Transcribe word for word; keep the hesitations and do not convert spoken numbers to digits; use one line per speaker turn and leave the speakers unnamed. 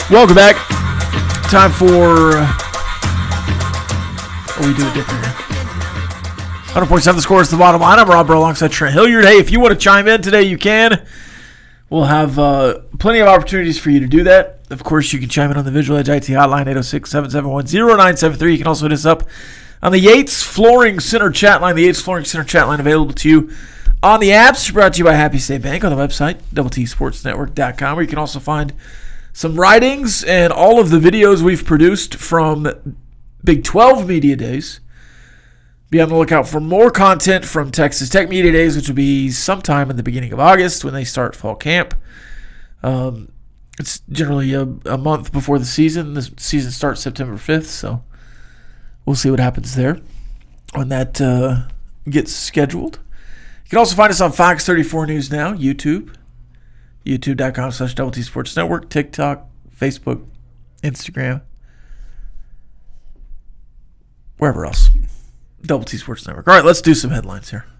Welcome back. Time for... Oh, we do it different here. one hundred point seven The Score is the bottom line. I'm Rob Burrow alongside Trent Hilliard. Hey, if you want to chime in today, you can. We'll have uh, plenty of opportunities for you to do that. Of course, you can chime in on the Visual Edge I T hotline, eight oh six, seven seven one, oh nine seven three. You can also hit us up on the Yates Flooring Center chat line. The Yates Flooring Center chat line available to you on the apps. Brought to you by Happy State Bank on the website, double T sports network dot com, where you can also find some writings and all of the videos we've produced from Big twelve Media Days. Be on the lookout for more content from Texas Tech Media Days, which will be sometime in the beginning of August when they start fall camp. Um, it's generally a, a month before the season. The season starts September fifth, so we'll see what happens there when that uh, gets scheduled. You can also find us on Fox thirty-four News Now, YouTube, youtube.com slash Double T Sports Network, TikTok, Facebook, Instagram, wherever else. Double T Sports Network. All right, let's do some headlines here.